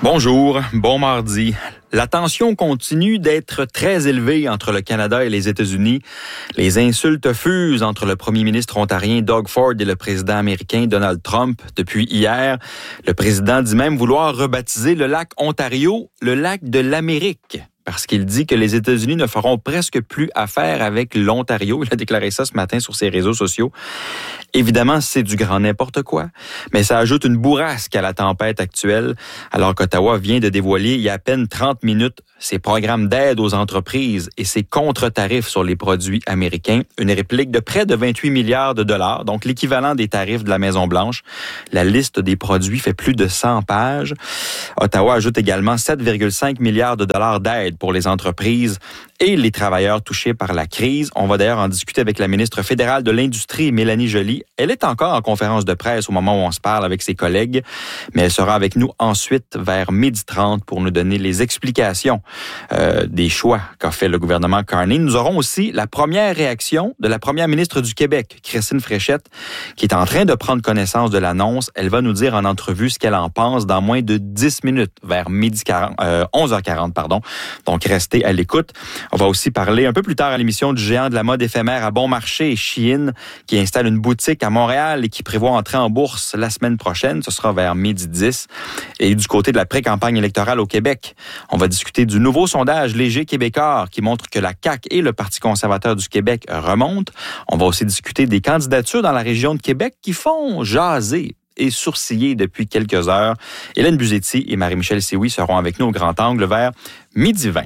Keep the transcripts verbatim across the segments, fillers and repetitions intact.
Bonjour, bon mardi. La tension continue d'être très élevée entre le Canada et les États-Unis. Les insultes fusent entre le premier ministre ontarien Doug Ford et le président américain Donald Trump depuis hier. Le président dit même vouloir rebaptiser le lac Ontario le lac de l'Amérique, parce qu'il dit que les États-Unis ne feront presque plus affaire avec l'Ontario. Il a déclaré ça ce matin sur ses réseaux sociaux. Évidemment, c'est du grand n'importe quoi, mais ça ajoute une bourrasque à la tempête actuelle, alors qu'Ottawa vient de dévoiler il y a à peine trente minutes ses programmes d'aide aux entreprises et ses contre-tarifs sur les produits américains, une réplique de près de vingt-huit milliards de dollars, donc l'équivalent des tarifs de la Maison-Blanche. La liste des produits fait plus de cent pages. Ottawa ajoute également sept virgule cinq milliards de dollars d'aide pour les entreprises et les travailleurs touchés par la crise. On va d'ailleurs en discuter avec la ministre fédérale de l'Industrie, Mélanie Joly. Elle est encore en conférence de presse au moment où on se parle avec ses collègues, mais elle sera avec nous ensuite vers midi trente pour nous donner les explications euh, des choix qu'a fait le gouvernement Carney. Nous aurons aussi la première réaction de la première ministre du Québec, Christine Fréchette, qui est en train de prendre connaissance de l'annonce. Elle va nous dire en entrevue ce qu'elle en pense dans moins de dix minutes, vers midi quarante, euh, onze heures quarante, pardon. Donc, restez à l'écoute. On va aussi parler un peu plus tard à l'émission du géant de la mode éphémère à bon marché, Shein, qui installe une boutique à Montréal et qui prévoit entrer en bourse la semaine prochaine. Ce sera vers midi dix. Et du côté de la pré-campagne électorale au Québec, on va discuter du nouveau sondage Léger Québécois qui montre que la C A Q et le Parti conservateur du Québec remontent. On va aussi discuter des candidatures dans la région de Québec qui font jaser et sourciller depuis quelques heures. Hélène Buzetti et Marie-Michel Sioui seront avec nous au Grand Angle vers midi vingt.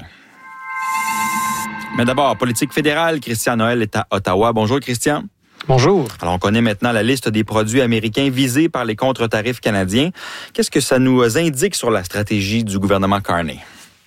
Mais d'abord, politique fédérale, Christian Noël est à Ottawa. Bonjour, Christian. Bonjour. Alors, on connaît maintenant la liste des produits américains visés par les contre-tarifs canadiens. Qu'est-ce que ça nous indique sur la stratégie du gouvernement Carney?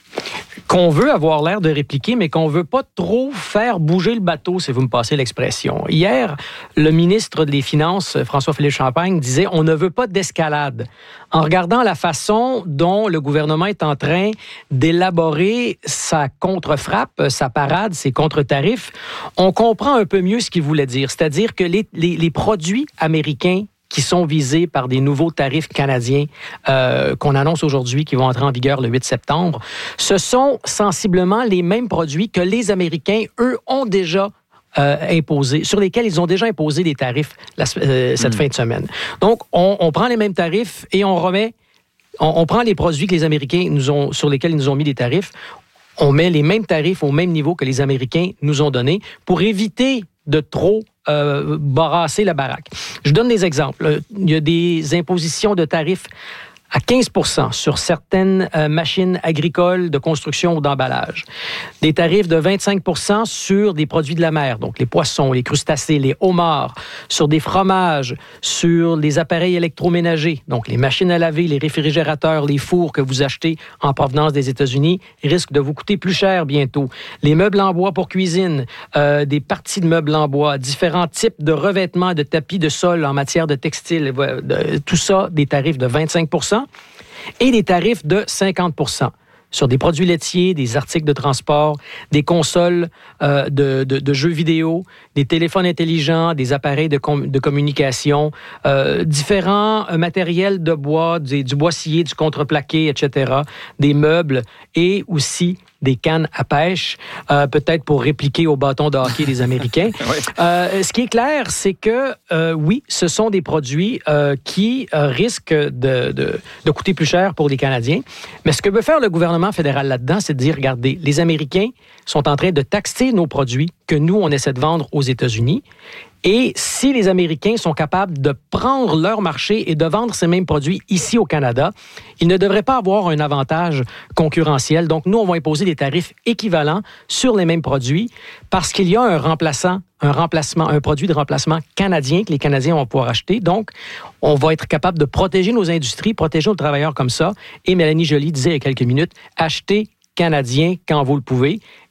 Qu'on veut avoir l'air de répliquer, mais qu'on veut pas trop faire bouger le bateau, si vous me passez l'expression. Hier, le ministre des Finances, François-Philippe Champagne, disait « on ne veut pas d'escalade ». En regardant la façon dont le gouvernement est en train d'élaborer sa contre-frappe, sa parade, ses contre-tarifs, on comprend un peu mieux ce qu'il voulait dire. C'est-à-dire que les, les, les produits américains qui sont visés par des nouveaux tarifs canadiens euh, qu'on annonce aujourd'hui, qui vont entrer en vigueur le huit septembre, ce sont sensiblement les mêmes produits que les Américains, eux, ont déjà euh, imposés, sur lesquels ils ont déjà imposé des tarifs la, euh, cette mmh. fin de semaine. Donc, on, on prend les mêmes tarifs et on remet, on, on prend les produits que les Américains nous ont, sur lesquels ils nous ont mis des tarifs, on met les mêmes tarifs au même niveau que les Américains nous ont donnés pour éviter de trop euh, barrasser la baraque. Je donne des exemples. Il y a des impositions de tarifs à quinze pour cent sur certaines euh, machines agricoles de construction ou d'emballage. Des tarifs de vingt-cinq pour cent sur des produits de la mer, donc les poissons, les crustacés, les homards, sur des fromages, sur les appareils électroménagers, donc les machines à laver, les réfrigérateurs, les fours que vous achetez en provenance des États-Unis risquent de vous coûter plus cher bientôt. Les meubles en bois pour cuisine, euh, des parties de meubles en bois, différents types de revêtements, de tapis de sol en matière de textile, de, tout ça, des tarifs de vingt-cinq pour cent. Et des tarifs de cinquante pour cent sur des produits laitiers, des articles de transport, des consoles euh, de, de, de jeux vidéo, des téléphones intelligents, des appareils de, com- de communication, euh, différents matériels de bois, du, du bois scié, du contreplaqué, et cetera, des meubles et aussi des cannes à pêche, euh, peut-être pour répliquer au bâton de hockey des Américains. Oui. Euh, ce qui est clair, c'est que, euh, oui, ce sont des produits euh, qui euh, risquent de, de, de coûter plus cher pour les Canadiens. Mais ce que veut faire le gouvernement fédéral là-dedans, c'est de dire, regardez, les Américains sont en train de taxer nos produits que nous, on essaie de vendre aux États-Unis. Et si les Américains sont capables de prendre leur marché et de vendre ces mêmes produits ici au Canada, ils ne devraient pas avoir un avantage concurrentiel. Donc, nous, on va imposer des tarifs équivalents sur les mêmes produits parce qu'il y a un remplaçant, un remplacement, un produit de remplacement canadien que les Canadiens vont pouvoir acheter. Donc, on va être capable de protéger nos industries, protéger nos travailleurs comme ça. Et Mélanie Joly disait il y a quelques minutes, achetez canadien quand vous le pouvez.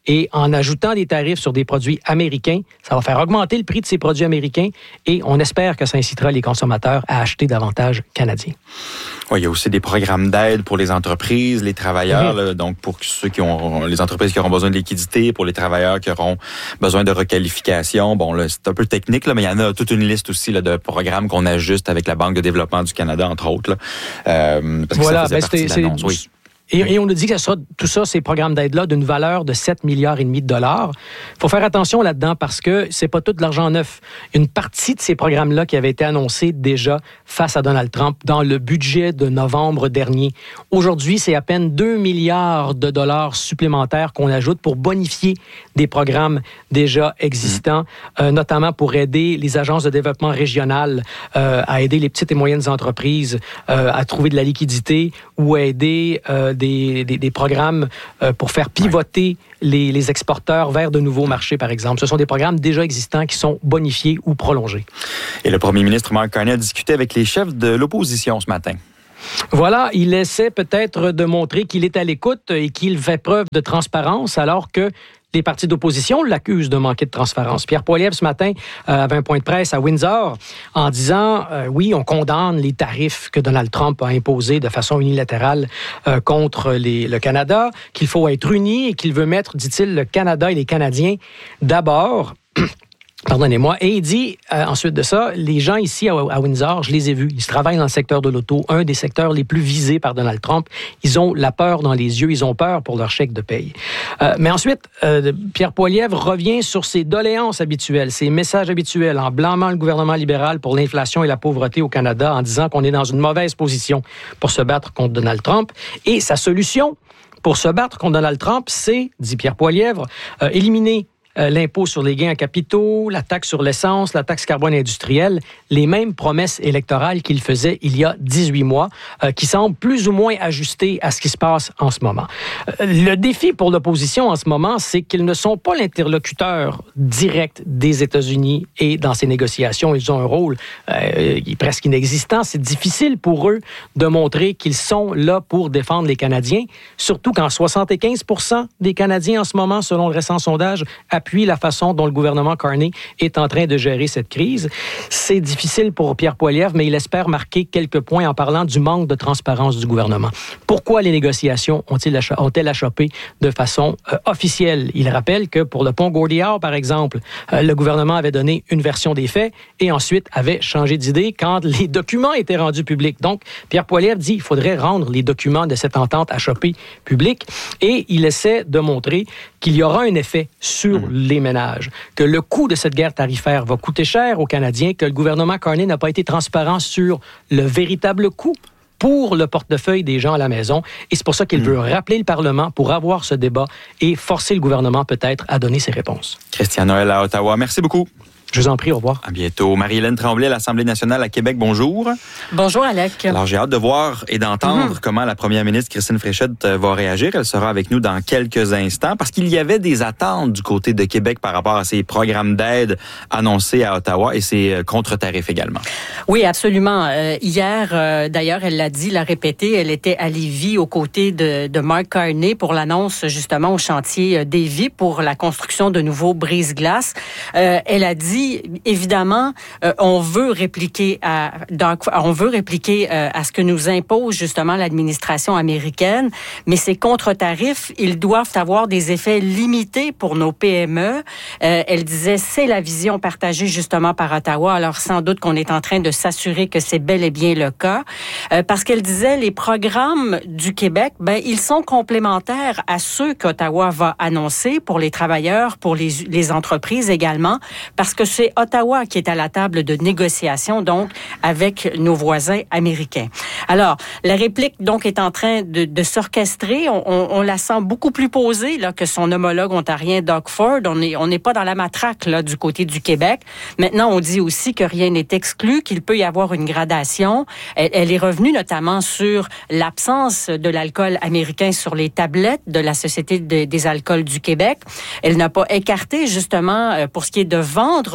Et en ajoutant des tarifs sur des produits américains, ça va faire augmenter le prix de ces produits américains et on espère que ça incitera les consommateurs à acheter davantage canadiens. Oui, il y a aussi des programmes d'aide pour les entreprises, les travailleurs, mm-hmm. là, donc pour ceux qui ont, les entreprises qui auront besoin de liquidité, pour les travailleurs qui auront besoin de requalification. Bon, là, c'est un peu technique, là, mais il y en a toute une liste aussi là, de programmes qu'on ajuste avec la Banque de développement du Canada, entre autres. Là, euh, parce voilà, que ça faisait ben partie de l'annonce. Oui. Et, et on nous dit que ça sera, tout ça, ces programmes d'aide-là, d'une valeur de sept milliards et demi de dollars. Il faut faire attention là-dedans parce que c'est pas tout de l'argent neuf. Une partie de ces programmes-là qui avaient été annoncés déjà face à Donald Trump dans le budget de novembre dernier. Aujourd'hui, c'est à peine deux milliards de dollars supplémentaires qu'on ajoute pour bonifier des programmes déjà existants, mmh. euh, notamment pour aider les agences de développement régional euh, à aider les petites et moyennes entreprises euh, à trouver de la liquidité ou à aider euh, Des, des, des programmes euh, pour faire pivoter ouais. les, les exporteurs vers de nouveaux marchés, par exemple. Ce sont des programmes déjà existants qui sont bonifiés ou prolongés. Et le premier ministre Mark Carney a discuté avec les chefs de l'opposition ce matin. Voilà, il essaie peut-être de montrer qu'il est à l'écoute et qu'il fait preuve de transparence alors que les partis d'opposition l'accusent de manquer de transparence. Pierre Poilievre, ce matin, euh, avait un point de presse à Windsor en disant, euh, oui, on condamne les tarifs que Donald Trump a imposés de façon unilatérale euh, contre les, le Canada, qu'il faut être unis et qu'il veut mettre, dit-il, le Canada et les Canadiens d'abord. Pardonnez-moi. Et il dit, euh, ensuite de ça, les gens ici à, à Windsor, je les ai vus, ils travaillent dans le secteur de l'auto, un des secteurs les plus visés par Donald Trump. Ils ont la peur dans les yeux, ils ont peur pour leur chèque de paye. Euh, mais ensuite, euh, Pierre Poilievre revient sur ses doléances habituelles, ses messages habituels, en blâmant le gouvernement libéral pour l'inflation et la pauvreté au Canada, en disant qu'on est dans une mauvaise position pour se battre contre Donald Trump. Et sa solution pour se battre contre Donald Trump, c'est, dit Pierre Poilievre, euh, éliminer Euh, l'impôt sur les gains en capitaux, la taxe sur l'essence, la taxe carbone industrielle, les mêmes promesses électorales qu'il faisait il y a dix-huit mois, euh, qui semblent plus ou moins ajustées à ce qui se passe en ce moment. Euh, le défi pour l'opposition en ce moment, c'est qu'ils ne sont pas l'interlocuteur direct des États-Unis et dans ces négociations, ils ont un rôle euh, presque inexistant. C'est difficile pour eux de montrer qu'ils sont là pour défendre les Canadiens, surtout quand soixante-quinze pour cent des Canadiens en ce moment, selon le récent sondage, appuie la façon dont le gouvernement Carney est en train de gérer cette crise. C'est difficile pour Pierre Poilievre, mais il espère marquer quelques points en parlant du manque de transparence du gouvernement. Pourquoi les négociations ont-ils acha- ont-elles achoppé de façon euh, officielle? Il rappelle que pour le pont Gordie Howe, par exemple, euh, le gouvernement avait donné une version des faits et ensuite avait changé d'idée quand les documents étaient rendus publics. Donc, Pierre Poilievre dit qu'il faudrait rendre les documents de cette entente achoppée publics et il essaie de montrer qu'il y aura un effet sur les ménages, que le coût de cette guerre tarifaire va coûter cher aux Canadiens, que le gouvernement Carney n'a pas été transparent sur le véritable coût pour le portefeuille des gens à la maison. Et c'est pour ça qu'il mmh. veut rappeler le Parlement pour avoir ce débat et forcer le gouvernement peut-être à donner ses réponses. Christian Noël à Ottawa, merci beaucoup. Je vous en prie, au revoir. À bientôt. Marie-Hélène Tremblay à l'Assemblée nationale à Québec, bonjour. Bonjour, Alec. Alors, j'ai hâte de voir et d'entendre mm-hmm. comment la première ministre Christine Fréchette va réagir. Elle sera avec nous dans quelques instants parce qu'il y avait des attentes du côté de Québec par rapport à ces programmes d'aide annoncés à Ottawa et ces contre-tarifs également. Oui, absolument. Euh, hier, euh, d'ailleurs, elle l'a dit, l'a répété, elle était à Lévis aux côtés de, de Mark Carney pour l'annonce justement au chantier Davie pour la construction de nouveaux brise-glaces. Euh, elle a dit évidemment, euh, on veut répliquer à, dans, on veut répliquer euh, à ce que nous impose justement l'administration américaine, mais ces contre-tarifs, ils doivent avoir des effets limités pour nos P M E. Euh, elle disait, c'est la vision partagée justement par Ottawa. Alors sans doute qu'on est en train de s'assurer que c'est bel et bien le cas, euh, parce qu'elle disait, les programmes du Québec, ben ils sont complémentaires à ceux qu'Ottawa va annoncer pour les travailleurs, pour les, les entreprises également, parce que c'est Ottawa qui est à la table de négociation, donc, avec nos voisins américains. Alors, la réplique, donc, est en train de, de s'orchestrer. On, on, on la sent beaucoup plus posée, là, que son homologue ontarien Doug Ford. On est, on n'est pas dans la matraque, là, du côté du Québec. Maintenant, on dit aussi que rien n'est exclu, qu'il peut y avoir une gradation. Elle, elle est revenue notamment sur l'absence de l'alcool américain sur les tablettes de la Société de, des alcools du Québec. Elle n'a pas écarté, justement, pour ce qui est de vendre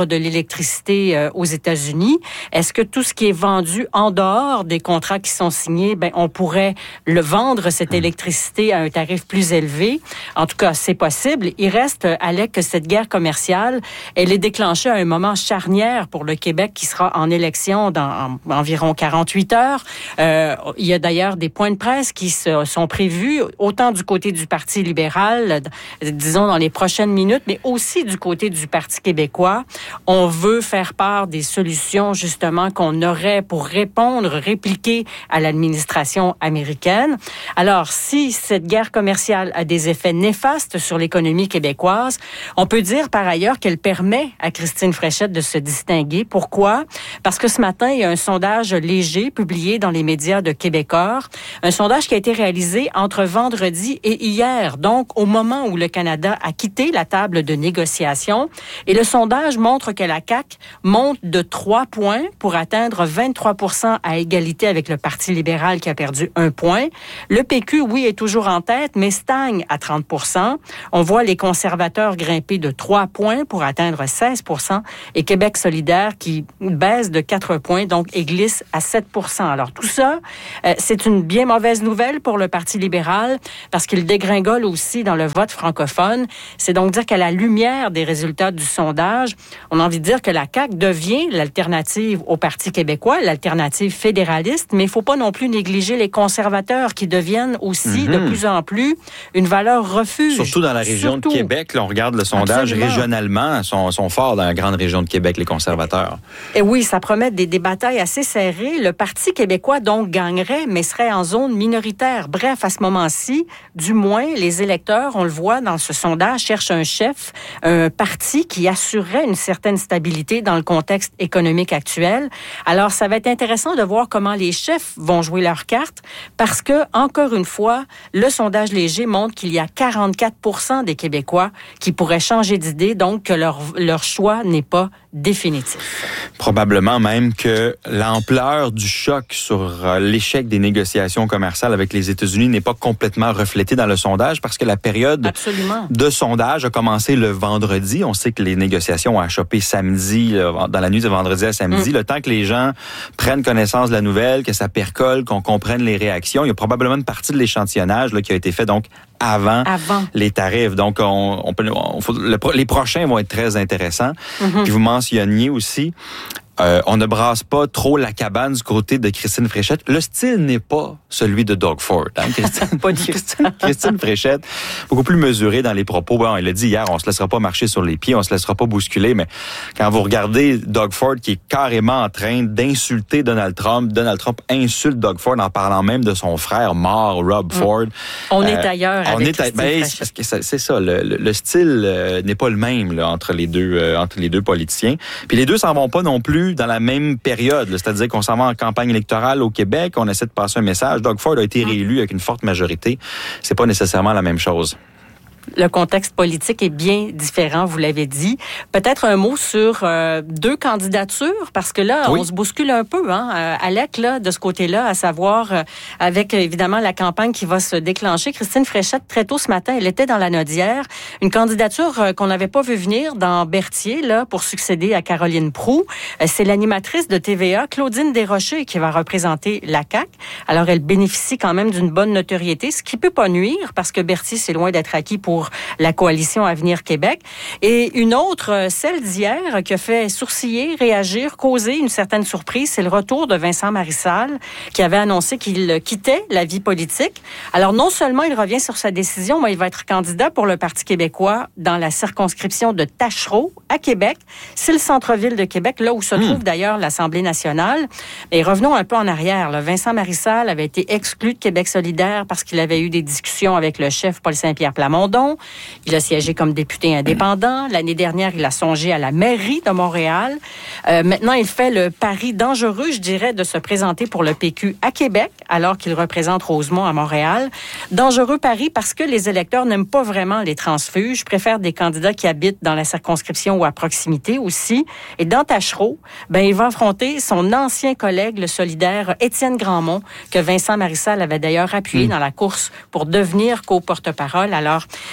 vendre de l'électricité euh, aux États-Unis. Est-ce que tout ce qui est vendu en dehors des contrats qui sont signés, ben on pourrait le vendre, cette électricité, à un tarif plus élevé? En tout cas, c'est possible. Il reste, Alec, que cette guerre commerciale, elle est déclenchée à un moment charnière pour le Québec qui sera en élection dans en, environ quarante-huit heures. Euh, il y a d'ailleurs des points de presse qui se, sont prévus, autant du côté du Parti libéral, disons dans les prochaines minutes, mais aussi du côté du Parti québécois. On veut faire part des solutions, justement, qu'on aurait pour répondre, répliquer à l'administration américaine. Alors, si cette guerre commerciale a des effets néfastes sur l'économie québécoise, on peut dire par ailleurs qu'elle permet à Christine Fréchette de se distinguer. Pourquoi? Parce que ce matin, il y a un sondage léger publié dans les médias de Québecor, un sondage qui a été réalisé entre vendredi et hier, donc au moment où le Canada a quitté la table de négociation. Et le sondage montre que la C A Q monte de trois points pour atteindre vingt-trois pour cent à égalité avec le Parti libéral qui a perdu un point. Le P Q, oui, est toujours en tête, mais stagne à trente pour cent. On voit les conservateurs grimper de trois points pour atteindre seize pour cent et Québec solidaire qui baisse de quatre points, donc et glisse à sept pour cent. Alors tout ça, euh, c'est une bien mauvaise nouvelle pour le Parti libéral parce qu'il dégringole aussi dans le vote francophone. C'est donc dire qu'à la lumière des résultats du sondage, on a envie de dire que la C A Q devient l'alternative au Parti québécois, l'alternative fédéraliste, mais il ne faut pas non plus négliger les conservateurs qui deviennent aussi mm-hmm. de plus en plus une valeur refuge. Surtout dans la région Surtout. de Québec, là, on regarde le sondage Absolument. régionalement, sont, sont forts dans la grande région de Québec, les conservateurs. Et oui, ça promet des, des batailles assez serrées. Le Parti québécois, donc, gagnerait, mais serait en zone minoritaire. Bref, à ce moment-ci, du moins, les électeurs, on le voit dans ce sondage, cherchent un chef, un parti qui assurerait une certaine stabilité dans le contexte économique actuel. Alors, ça va être intéressant de voir comment les chefs vont jouer leurs cartes parce que, encore une fois, le sondage léger montre qu'il y a quarante-quatre pour cent des Québécois qui pourraient changer d'idée, donc que leur, leur choix n'est pas définitif. Probablement même que l'ampleur du choc sur l'échec des négociations commerciales avec les États-Unis n'est pas complètement reflétée dans le sondage parce que la période Absolument. de sondage a commencé le vendredi. On sait que les négociations ont achoppé samedi, dans la nuit de vendredi à samedi. Mm. Le temps que les gens prennent connaissance de la nouvelle, que ça percole, qu'on comprenne les réactions, il y a probablement une partie de l'échantillonnage là, qui a été fait donc avant, avant. les tarifs. Donc, on, on peut, on, faut, le, les prochains vont être très intéressants. Mm-hmm. Puis vous mentionniez aussi, euh, on ne brasse pas trop la cabane du côté de Christine Fréchette. Le style n'est pas celui de Doug Ford. Hein? Christine, pas du Christine, Christine Fréchette, beaucoup plus mesurée dans les propos. Bon, il l'a dit hier, on se laissera pas marcher sur les pieds, on se laissera pas bousculer, mais quand vous regardez Doug Ford qui est carrément en train d'insulter Donald Trump, Donald Trump insulte Doug Ford en parlant même de son frère mort, Rob mm. Ford. On euh, est ailleurs on avec est Christine ben, Fréchette. C'est, c'est ça, le, le style euh, n'est pas le même là, entre les deux euh, entre les deux politiciens. Puis les deux s'en vont pas non plus dans la même période, là, c'est-à-dire qu'on s'en va en campagne électorale au Québec, on essaie de passer un message. Doug Ford a été réélu avec une forte majorité. C'est pas nécessairement la même chose. Le contexte politique est bien différent, vous l'avez dit. Peut-être un mot sur euh, deux candidatures, parce que là, oui. on se bouscule un peu, hein, euh, Alec, là, de ce côté-là, à savoir, euh, avec évidemment la campagne qui va se déclencher. Christine Fréchette, très tôt ce matin, elle était dans la Nodière. Une candidature euh, qu'on n'avait pas vu venir dans Berthier, là, pour succéder à Caroline Proulx. Euh, c'est l'animatrice de T V A, Claudine Desrochers, qui va représenter la C A Q. Alors, elle bénéficie quand même d'une bonne notoriété, ce qui peut pas nuire, parce que Berthier, c'est loin d'être acquis pour pour la coalition Avenir Québec. Et une autre, celle d'hier, qui a fait sourciller, réagir, causer une certaine surprise, c'est le retour de Vincent Marissal, qui avait annoncé qu'il quittait la vie politique. Alors, non seulement il revient sur sa décision, mais il va être candidat pour le Parti québécois dans la circonscription de Tachereau, à Québec. C'est le centre-ville de Québec, là où se trouve mmh. d'ailleurs l'Assemblée nationale. Et revenons un peu en arrière. Là. Vincent Marissal avait été exclu de Québec solidaire parce qu'il avait eu des discussions avec le chef Paul Saint-Pierre Plamondon. Il a siégé comme député indépendant. L'année dernière, il a songé à la mairie de Montréal. Euh, maintenant, il fait le pari dangereux, je dirais, de se présenter pour le P Q à Québec, alors qu'il représente Rosemont à Montréal. Dangereux pari parce que les électeurs n'aiment pas vraiment les transfuges, préfèrent des candidats qui habitent dans la circonscription ou à proximité aussi. Et dans Tachereau, ben, il va affronter son ancien collègue, le solidaire Étienne Grandmont, que Vincent Marissal avait d'ailleurs appuyé mmh. dans la course pour devenir co-porte-parole. Alors,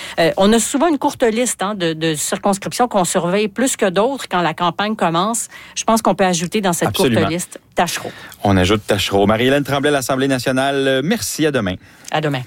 Euh, on a souvent une courte liste hein, de, de circonscriptions qu'on surveille plus que d'autres quand la campagne commence. Je pense qu'on peut ajouter dans cette Absolument. courte liste Taschereau. On ajoute Taschereau. Marie-Hélène Tremblay à l'Assemblée nationale, merci, à demain. À demain.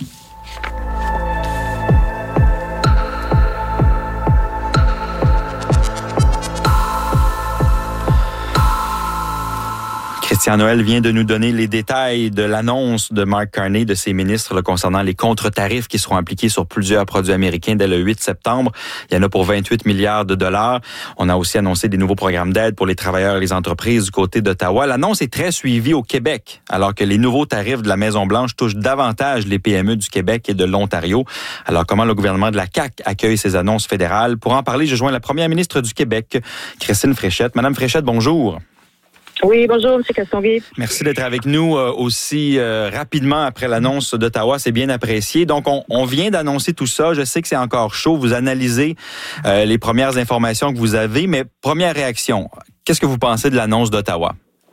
Christian Noël vient de nous donner les détails de l'annonce de Mark Carney, de ses ministres, là, concernant les contre-tarifs qui seront appliqués sur plusieurs produits américains dès le huit septembre. Il y en a pour vingt-huit milliards de dollars. On a aussi annoncé des nouveaux programmes d'aide pour les travailleurs et les entreprises du côté d'Ottawa. L'annonce est très suivie au Québec, alors que les nouveaux tarifs de la Maison-Blanche touchent davantage les P M E du Québec et de l'Ontario. Alors, comment le gouvernement de la C A Q accueille ces annonces fédérales? Pour en parler, je joins la première ministre du Québec, Christine Fréchette. Madame Fréchette, bonjour. Oui, bonjour, M. Castonguay. Merci d'être avec nous euh, aussi euh, rapidement après l'annonce d'Ottawa. C'est bien apprécié. Donc, on, on vient d'annoncer tout ça. Je sais que c'est encore chaud. Vous analysez euh, les premières informations que vous avez, mais première réaction, qu'est-ce que vous pensez de l'annonce d'Ottawa?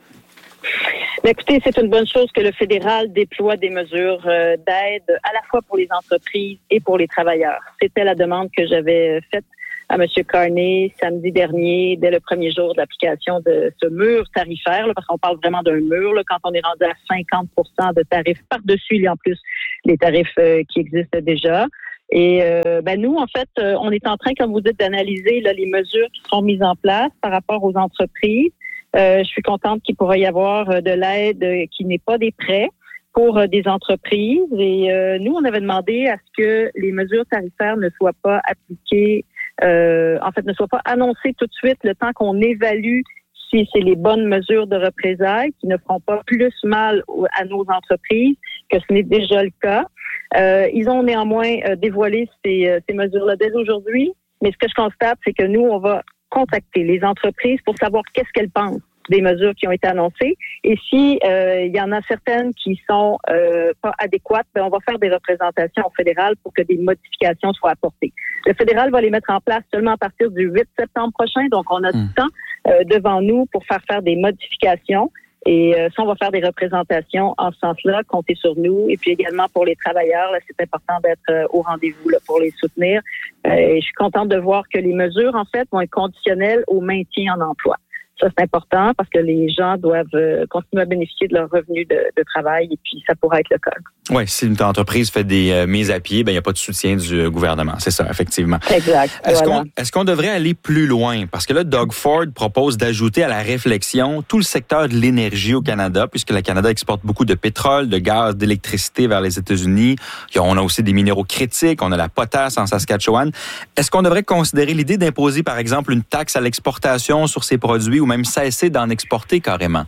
Mais écoutez, c'est une bonne chose que le fédéral déploie des mesures euh, d'aide à la fois pour les entreprises et pour les travailleurs. C'était la demande que j'avais faite à M. Carney samedi dernier, dès le premier jour de l'application de ce mur tarifaire, là, parce qu'on parle vraiment d'un mur, là, quand on est rendu à cinquante pour cent de tarifs par-dessus, il y a en plus les tarifs euh, qui existent déjà. Et euh, ben nous, en fait, euh, on est en train, comme vous dites, d'analyser là, les mesures qui sont mises en place par rapport aux entreprises. Euh, je suis contente qu'il pourrait y avoir euh, de l'aide euh, qui n'est pas des prêts pour euh, des entreprises. Et euh, nous, on avait demandé à ce que les mesures tarifaires ne soient pas appliquées Euh, en fait, ne soit pas annoncé tout de suite le temps qu'on évalue si c'est les bonnes mesures de représailles qui ne feront pas plus mal à nos entreprises que ce n'est déjà le cas. Euh, ils ont néanmoins euh, dévoilé ces, ces mesures-là dès aujourd'hui, mais ce que je constate, c'est que nous, on va contacter les entreprises pour savoir qu'est-ce qu'elles pensent des mesures qui ont été annoncées. Et si euh, il y en a certaines qui sont euh, pas adéquates, ben on va faire des représentations au fédéral pour que des modifications soient apportées. Le fédéral va les mettre en place seulement à partir du huit septembre prochain, donc on a mmh. du temps euh, devant nous pour faire faire des modifications. Et euh, ça, on va faire des représentations en ce sens-là, comptez sur nous. Et puis également pour les travailleurs, là, c'est important d'être euh, au rendez-vous là, pour les soutenir. Euh, et je suis contente de voir que les mesures, en fait, vont être conditionnelles au maintien en emploi. Ça, c'est important parce que les gens doivent euh, continuer à bénéficier de leurs revenus de, de travail et puis ça pourra être le cas. Oui, si une entreprise fait des euh, mises à pied, ben il n'y a pas de soutien du euh, gouvernement. C'est ça, effectivement. Exact. Est-ce, voilà. qu'on, est-ce qu'on devrait aller plus loin? Parce que là, Doug Ford propose d'ajouter à la réflexion tout le secteur de l'énergie au Canada, puisque le Canada exporte beaucoup de pétrole, de gaz, d'électricité vers les États-Unis. On a aussi des minéraux critiques, on a la potasse en Saskatchewan. Est-ce qu'on devrait considérer l'idée d'imposer, par exemple, une taxe à l'exportation sur ces produits ou même cesser d'en exporter carrément?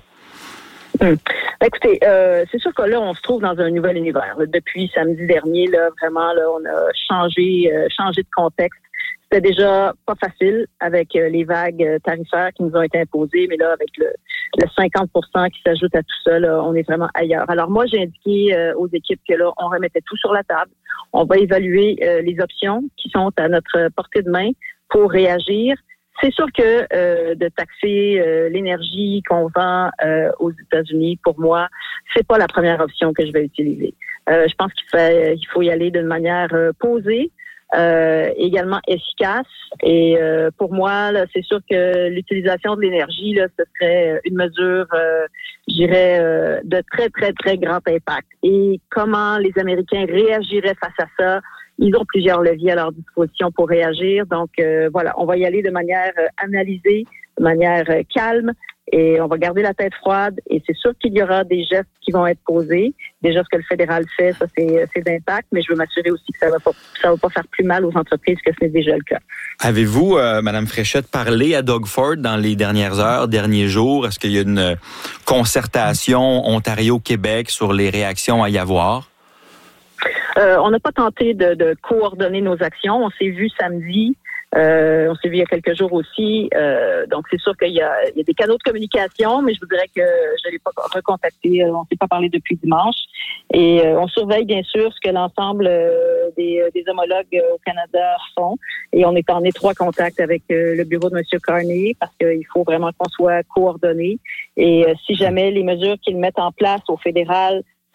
Hum. Écoutez, euh, c'est sûr que là, on se trouve dans un nouvel univers. Là. Depuis samedi dernier, là, vraiment, là, on a changé, euh, changé de contexte. C'était déjà pas facile avec euh, les vagues tarifaires qui nous ont été imposées, mais là, avec le, le cinquante pour cent qui s'ajoute à tout ça, là, on est vraiment ailleurs. Alors moi, j'ai indiqué euh, aux équipes que là, on remettait tout sur la table. On va évaluer euh, les options qui sont à notre portée de main pour réagir. C'est sûr que euh, de taxer euh, l'énergie qu'on vend euh, aux États-Unis, pour moi, c'est pas la première option que je vais utiliser. Euh, je pense qu'il faut, il faut y aller d'une manière euh, posée, euh, également efficace. Et euh, pour moi, là, c'est sûr que l'utilisation de l'énergie, là, ce serait une mesure, euh, je dirais, euh, de très, très, très grand impact. Et comment les Américains réagiraient face à ça? Ils ont plusieurs leviers à leur disposition pour réagir. Donc, euh, voilà, on va y aller de manière euh, analysée, de manière euh, calme, et on va garder la tête froide. Et c'est sûr qu'il y aura des gestes qui vont être posés. Déjà, ce que le fédéral fait, ça, c'est, c'est d'impact, mais je veux m'assurer aussi que ça va pas, ça va pas faire plus mal aux entreprises que ce n'est déjà le cas. Avez-vous, euh, Madame Fréchette, parlé à Doug Ford dans les dernières heures, derniers jours? Est-ce qu'il y a une concertation Ontario-Québec sur les réactions à y avoir? Euh, on n'a pas tenté de, de coordonner nos actions. On s'est vu samedi. Euh, on s'est vu il y a quelques jours aussi. Euh, donc, c'est sûr qu'il y a, il y a des canaux de communication, mais je vous dirais que je ne l'ai pas recontacté. On ne s'est pas parlé depuis dimanche. Et euh, on surveille, bien sûr, ce que l'ensemble euh, des, des homologues au Canada font. Et on est en étroit contact avec euh, le bureau de M. Carney parce qu'il faut vraiment qu'on soit coordonnés. Et euh, si jamais les mesures qu'ils mettent en place au fédéral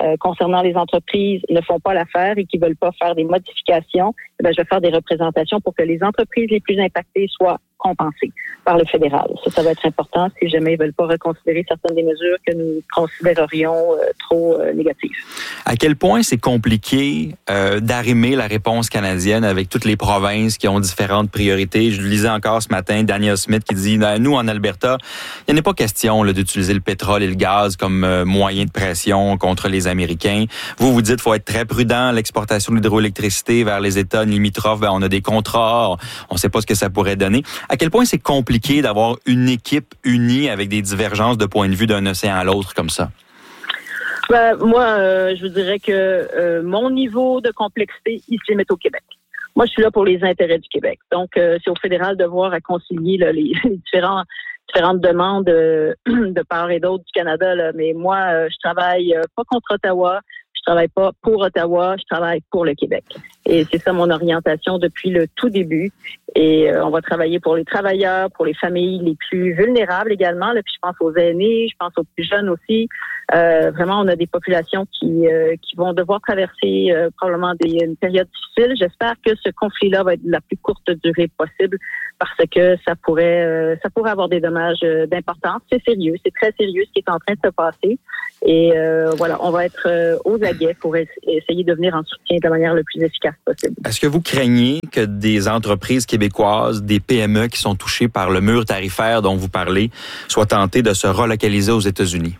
euh, concernant les entreprises ne font pas l'affaire et qui veulent pas faire des modifications, eh bien, je vais faire des représentations pour que les entreprises les plus impactées soient compensées par le fédéral. Ça, ça va être important si jamais ils veulent pas reconsidérer certaines des mesures que nous considérerions euh, trop euh, négatives. À quel point c'est compliqué euh, d'arrimer la réponse canadienne avec toutes les provinces qui ont différentes priorités? Je lisais encore ce matin Daniel Smith qui dit, nous, en Alberta, il n'y en a pas question là, d'utiliser le pétrole et le gaz comme euh, moyen de pression contre les Américains. Vous, vous dites qu'il faut être très prudent, l'exportation de l'hydroélectricité vers les États limitrophes, ben, on a des contrats, on ne sait pas ce que ça pourrait donner. À quel point c'est compliqué d'avoir une équipe unie avec des divergences de point de vue d'un océan à l'autre comme ça? Ben, moi, euh, je vous dirais que euh, mon niveau de complexité, il se limite au Québec. Moi, je suis là pour les intérêts du Québec. Donc, euh, c'est au fédéral de voir à concilier là, les, les différents, différentes demandes euh, de part et d'autre du Canada. Là. Mais moi, euh, je travaille euh, pas contre Ottawa. Je travaille pas pour Ottawa, je travaille pour le Québec. Et c'est ça mon orientation depuis le tout début. Et euh, on va travailler pour les travailleurs, pour les familles les plus vulnérables également. Là, puis je pense aux aînés, je pense aux plus jeunes aussi. Euh, vraiment, on a des populations qui euh, qui vont devoir traverser euh, probablement des, une période difficile. J'espère que ce conflit-là va être de la plus courte durée possible parce que ça pourrait euh, ça pourrait avoir des dommages euh, d'importance. C'est sérieux, c'est très sérieux ce qui est en train de se passer. Et euh, voilà, on va être euh, aux aguets pour essayer de venir en soutien de la manière la plus efficace possible. Est-ce que vous craignez que des entreprises québécoises, des P M E qui sont touchées par le mur tarifaire dont vous parlez, soient tentées de se relocaliser aux États-Unis?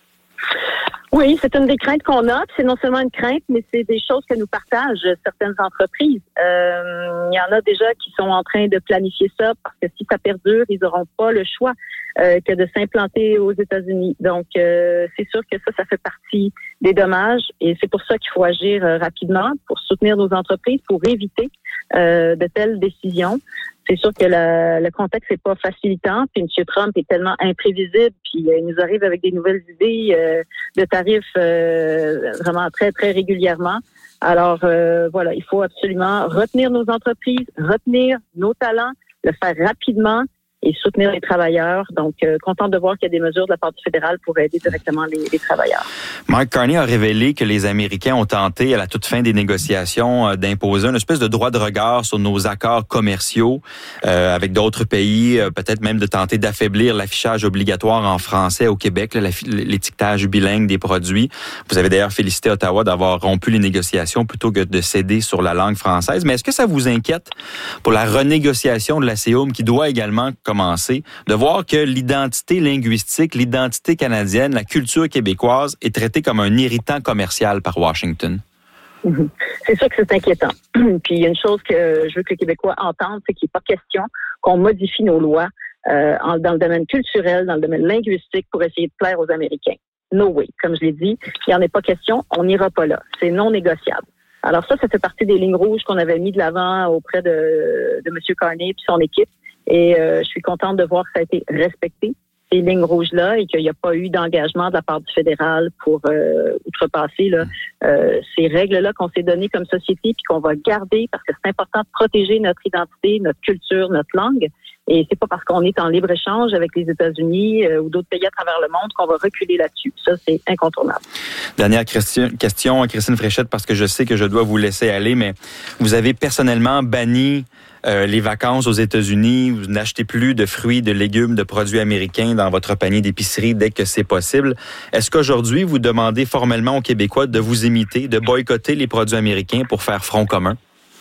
Oui, c'est une des craintes qu'on a. C'est non seulement une crainte, mais c'est des choses que nous partagent certaines entreprises. Euh, il y en a déjà qui sont en train de planifier ça parce que si ça perdure, ils n'auront pas le choix euh, que de s'implanter aux États-Unis. Donc, euh, c'est sûr que ça, ça fait partie des dommages et c'est pour ça qu'il faut agir euh, rapidement pour soutenir nos entreprises, pour éviter euh, de telles décisions. C'est sûr que la, le contexte n'est pas facilitant, puis M. Trump est tellement imprévisible, puis euh, il nous arrive avec des nouvelles idées euh, de tarifs euh, vraiment très, très régulièrement. Alors, euh, voilà, il faut absolument retenir nos entreprises, retenir nos talents, le faire rapidement et soutenir les travailleurs. Donc, euh, content de voir qu'il y a des mesures de la part du fédéral pour aider directement les, les travailleurs. Mark Carney a révélé que les Américains ont tenté, à la toute fin des négociations, euh, d'imposer une espèce de droit de regard sur nos accords commerciaux euh, avec d'autres pays, euh, peut-être même de tenter d'affaiblir l'affichage obligatoire en français au Québec, là, l'étiquetage bilingue des produits. Vous avez d'ailleurs félicité Ottawa d'avoir rompu les négociations plutôt que de céder sur la langue française. Mais est-ce que ça vous inquiète pour la renégociation de la C E U M qui doit également commencer, de voir que l'identité linguistique, l'identité canadienne, la culture québécoise est traitée comme un irritant commercial par Washington? Mm-hmm. C'est sûr que c'est inquiétant. Puis il y a une chose que je veux que les Québécois entendent, c'est qu'il n'est pas question qu'on modifie nos lois euh, en, dans le domaine culturel, dans le domaine linguistique pour essayer de plaire aux Américains. No way. Comme je l'ai dit, il n'y en a pas question, on n'ira pas là. C'est non négociable. Alors ça, ça fait partie des lignes rouges qu'on avait mis de l'avant auprès de, de M. Carney et son équipe. Et euh, je suis contente de voir que ça a été respecté, ces lignes rouges-là, et qu'il n'y a pas eu d'engagement de la part du fédéral pour euh, outrepasser là, euh, ces règles-là qu'on s'est données comme société puis qu'on va garder parce que c'est important de protéger notre identité, notre culture, notre langue. Et c'est pas parce qu'on est en libre-échange avec les États-Unis euh, ou d'autres pays à travers le monde qu'on va reculer là-dessus. Ça, c'est incontournable. Dernière question, question, Christine Fréchette, parce que je sais que je dois vous laisser aller, mais vous avez personnellement banni euh, les vacances aux États-Unis. Vous n'achetez plus de fruits, de légumes, de produits américains dans votre panier d'épicerie dès que c'est possible. Est-ce qu'aujourd'hui, vous demandez formellement aux Québécois de vous imiter, de boycotter les produits américains pour faire front commun?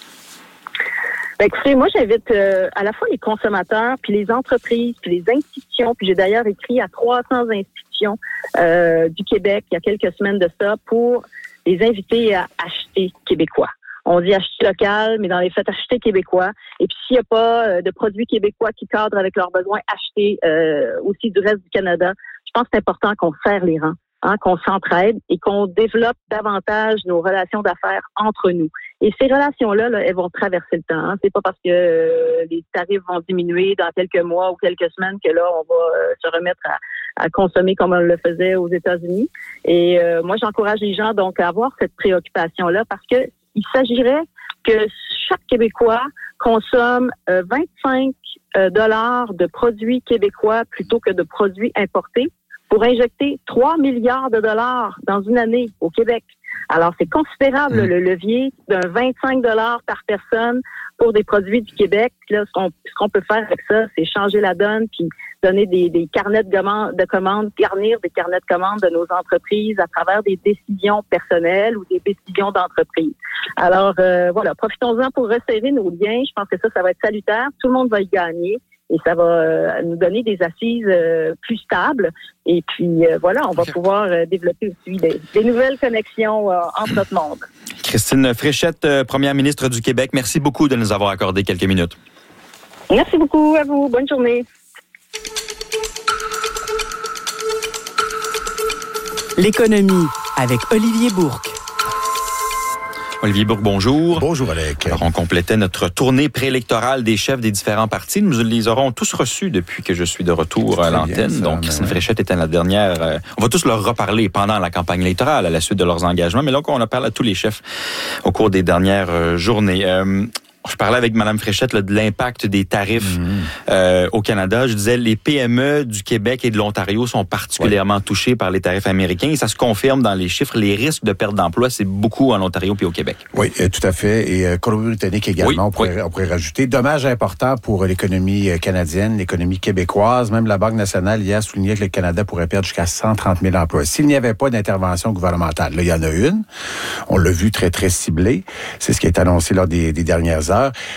Ben, écoutez, moi, j'invite euh, à la fois les consommateurs, puis les entreprises, puis les institutions, puis j'ai d'ailleurs écrit à trois cents institutions euh, du Québec il y a quelques semaines de ça pour les inviter à acheter québécois. On dit acheter local, mais dans les faits, acheter québécois. Et puis, s'il n'y a pas euh, de produits québécois qui cadrent avec leurs besoins, acheter euh, aussi du reste du Canada. Je pense que c'est important qu'on serre les rangs. Hein, qu'on s'entraide et qu'on développe davantage nos relations d'affaires entre nous. Et ces relations-là, là, elles vont traverser le temps. Hein. C'est pas parce que euh, les tarifs vont diminuer dans quelques mois ou quelques semaines que là, on va euh, se remettre à, à consommer comme on le faisait aux États-Unis. Et euh, moi, j'encourage les gens donc à avoir cette préoccupation-là parce que il s'agirait que chaque Québécois consomme euh, vingt-cinq dollars de produits québécois plutôt que de produits importés. pour injecter trois milliards de dollars dans une année au Québec. Alors, c'est considérable, mmh. le levier d'un vingt-cinq dollars par personne pour des produits du Québec. Là, ce qu'on, ce qu'on peut faire avec ça, c'est changer la donne puis donner des, des carnets de commandes, de commandes, garnir des carnets de commandes de nos entreprises à travers des décisions personnelles ou des décisions d'entreprise. Alors, euh, voilà, profitons-en pour resserrer nos liens. Je pense que ça, ça va être salutaire. Tout le monde va y gagner. Et ça va euh, nous donner des assises euh, plus stables. Et puis, euh, voilà, on va okay. pouvoir euh, développer aussi des, des nouvelles connexions euh, entre notre monde. Christine Fréchette, euh, première ministre du Québec, merci beaucoup de nous avoir accordé quelques minutes. Merci beaucoup à vous. Bonne journée. L'économie avec Olivier Bourque. Olivier Bourque, bonjour. Bonjour, Alec. Alors, on complétait notre tournée préélectorale des chefs des différents partis. Nous les aurons tous reçus depuis que je suis de retour à l'antenne. Ça, Donc, Christine ouais. Fréchette était la dernière. Euh, on va tous leur reparler pendant la campagne électorale, à la suite de leurs engagements. Mais là, on a parlé à tous les chefs au cours des dernières euh, journées. Euh, Je parlais avec Mme Fréchette là, de l'impact des tarifs mmh. euh, au Canada. Je disais, les P M E du Québec et de l'Ontario sont particulièrement oui. touchés par les tarifs américains. Et ça se confirme dans les chiffres. Les risques de perte d'emploi, c'est beaucoup en Ontario puis au Québec. Oui, euh, tout à fait. Et euh, Colombie-Britannique également, oui, on, pourrait, oui. on pourrait rajouter. Dommage important pour l'économie canadienne, l'économie québécoise. Même la Banque nationale hier soulignait que le Canada pourrait perdre jusqu'à cent trente mille emplois. S'il n'y avait pas d'intervention gouvernementale, là, il y en a une. On l'a vu très, très ciblée. C'est ce qui est annoncé lors des, des dernières heures.